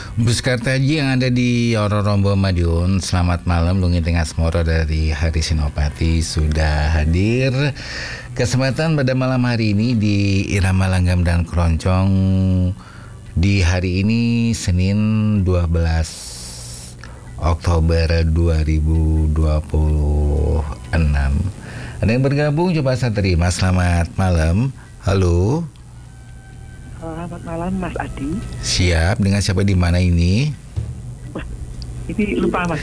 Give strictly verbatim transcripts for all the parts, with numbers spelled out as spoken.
Bus Kartaji yang ada di Ororombo Madiun, selamat malam. Lungi Tengah Semoro dari Hari Sinopati sudah hadir. Kesempatan pada malam hari ini di Irama Langgam dan Keroncong. Di hari ini Senin dua belas Oktober dua ribu dua puluh enam. Ada yang bergabung, coba saya terima. Selamat malam. Halo. Selamat malam Mas Adi. Siap, dengan siapa di mana ini? Wah, ini lupa Mas.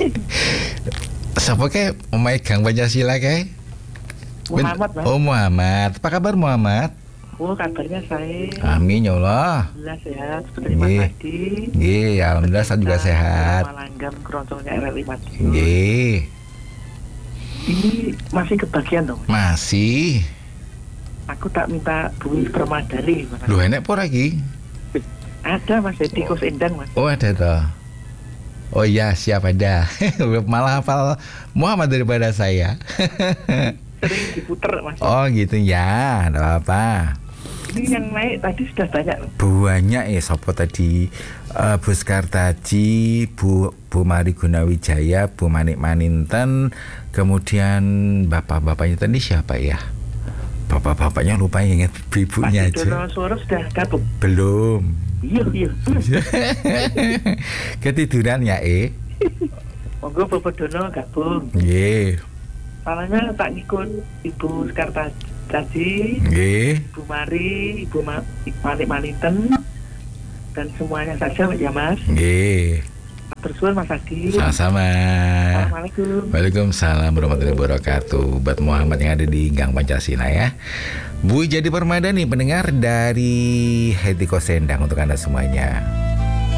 Siapa kayak memegang Pancasila kayak? Muhammad Mas. Oh Muhammad, apa kabar Muhammad? Oh kabarnya saya. Amin ya Allah. Alhamdulillah sehat. Seperti Mas Adi. Nggih, alhamdulillah saya juga sehat. Malanggam keroncongnya R L I Madiun. Nggih. Ini masih kebagian dong. Masih. Aku tak minta Bumi Permadani. Lu enek po lagi? Ada Mas Edi Kos Endang Mas. Oh ada toh. Oh iya siap ada. Malah hafal Muhammad daripada saya. Sering diputer Mas. Oh gitu ya, ada apa? Ini yang naik tadi sudah banyak. Banyak ya, sopo tadi uh, Bus Kartaji, Bu Bu Mari Gunawijaya, Bu Manik Maninten, kemudian bapak-bapaknya tadi siapa ya? Bapak-bapaknya lupa, ingat ibunya aja. Pak Suara sudah gabung? Belum. Iya iya. Ketiduran ya eh? Monggo Bapak Dono gabung. Nggih. Salahnya tak ngikut Ibu Kartaji, Nggih. Ibu Mari, Ibu Ma- Manik Maninten, dan semuanya saja ya Mas. Nggih. Bersuara Mas Adi. Sama-sama. Assalamualaikum. Waalaikumsalam warahmatullahi wabarakatuh. Buat Muhammad yang ada di Gang Pancasila ya. Bu Jadi Permadani, pendengar dari Hetiko Sendang untuk Anda semuanya.